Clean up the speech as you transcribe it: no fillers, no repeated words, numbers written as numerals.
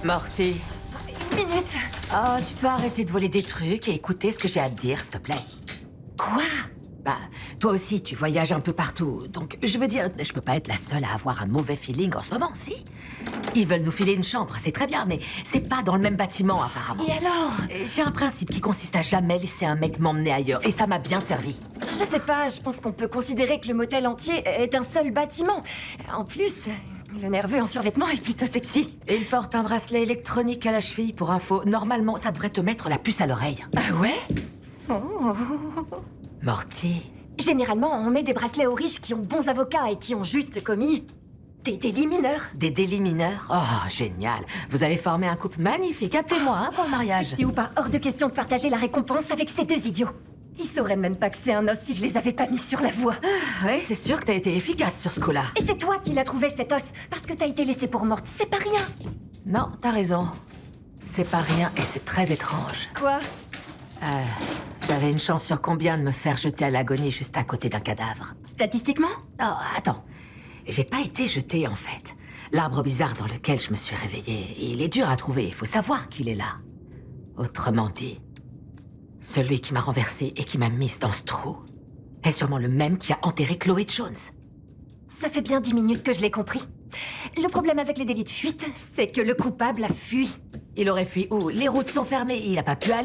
Morty. Une minute. Oh, tu peux arrêter de voler des trucs et écouter ce que j'ai à te dire, s'il te plaît. Quoi? Bah, toi aussi, tu voyages un peu partout. Donc, je veux dire, je peux pas être la seule à avoir un mauvais feeling en ce moment, si? Ils veulent nous filer une chambre, c'est très bien, mais c'est pas dans le même bâtiment, apparemment. Et alors? J'ai un principe qui consiste à jamais laisser un mec m'emmener ailleurs, et ça m'a bien servi. Je sais pas, je pense qu'on peut considérer que le motel entier est un seul bâtiment. En plus, le nerveux en survêtement est plutôt sexy. Il porte un bracelet électronique à la cheville, pour info. Normalement, ça devrait te mettre la puce à l'oreille. Ah ouais? Oh. Morty. Généralement, on met des bracelets aux riches qui ont de bons avocats et qui ont juste commis des délits mineurs. Des délits mineurs? Oh, génial. Vous allez former un couple magnifique. Appelez-moi, hein, pour le mariage. Si ou pas, hors de question de partager la récompense avec ces deux idiots. Ils sauraient même pas que c'est un os si je les avais pas mis sur la voie. Ouais, c'est sûr que t'as été efficace sur ce coup-là. Et c'est toi qui l'as trouvé, cet os, parce que t'as été laissée pour morte. C'est pas rien. Non, t'as raison. C'est pas rien et c'est très étrange. Quoi? J'avais une chance sur combien de me faire jeter à l'agonie juste à côté d'un cadavre? Statistiquement? Oh, attends. J'ai pas été jetée, en fait. L'arbre bizarre dans lequel je me suis réveillée, il est dur à trouver, il faut savoir qu'il est là. Autrement dit, celui qui m'a renversée et qui m'a mise dans ce trou est sûrement le même qui a enterré Chloé Jones. Ça fait bien 10 minutes que je l'ai compris. Le problème avec les délits de fuite, c'est que le coupable a fui. Il aurait fui où? Les routes sont fermées, il a pas pu aller.